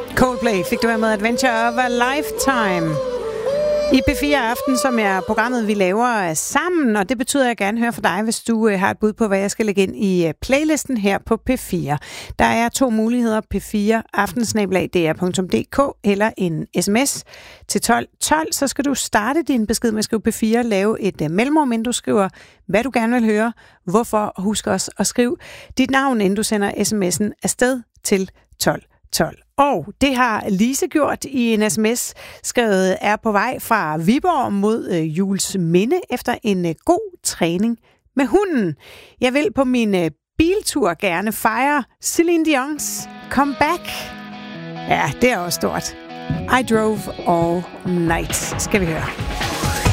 Coldplay fik du her med Adventure of a Lifetime. I P4 Aften, som er programmet, vi laver sammen, og det betyder, at jeg gerne hører fra dig, hvis du har et bud på, hvad jeg skal lægge ind i playlisten her på P4. Der er 2 muligheder, p4aftensnabel.dr.dk eller en sms til 1212. Så skal du starte din besked med at skrive P4, lave et mellemrum, inden du skriver, hvad du gerne vil høre, hvorfor, og husk også at skrive dit navn, inden du sender sms'en afsted til 1212. Og det har Lise gjort i en sms, skrevet er på vej fra Viborg mod Jules Minde efter en god træning med hunden. Jeg vil på min biltur gerne fejre Celine Dion's comeback. Ja, det er også stort. I drove all night, skal vi høre.